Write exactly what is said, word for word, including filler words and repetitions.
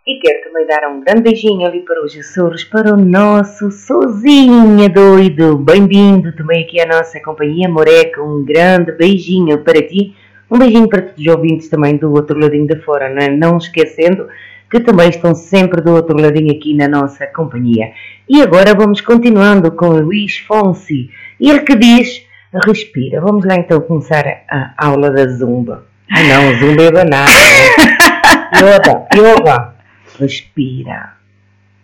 E quero também dar um grande beijinho ali para os Açores, para o nosso Sozinha doido. Bem-vindo também aqui à nossa companhia Moreca. Um grande beijinho para ti. Um beijinho para todos os ouvintes também do outro ladinho de fora, não é? Não esquecendo que também estão sempre do outro ladinho aqui na nossa companhia. E agora vamos continuando com o Luís Fonsi. Ele que diz, respira. Vamos lá então começar a aula da Zumba. Ah não, Zumba é banana. Yoga, yoga. Respira.